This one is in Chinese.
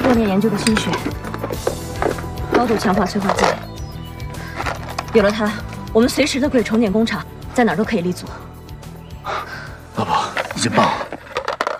多年研究的心血，高度强化催化剂。有了它，我们随时都可以重建工厂，在哪儿都可以立足。 老婆，已经棒了。